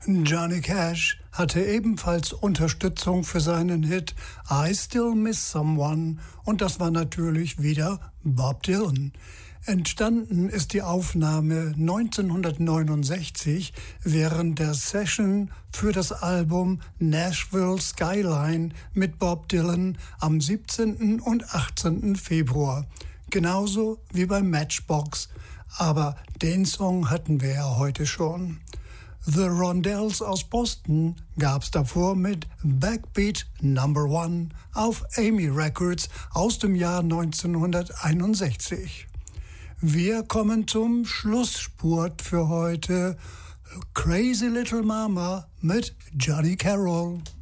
Johnny Cash hatte ebenfalls Unterstützung für seinen Hit I Still Miss Someone und das war natürlich wieder Bob Dylan. Entstanden ist die Aufnahme 1969 während der Session für das Album Nashville Skyline mit Bob Dylan am 17. und 18. Februar. Genauso wie bei Matchbox, aber den Song hatten wir ja heute schon. The Rondells aus Boston gab's davor mit Backbeat Number One auf Amy Records aus dem Jahr 1961. Wir kommen zum Schlussspurt für heute. Crazy Little Mama mit Johnny Carroll.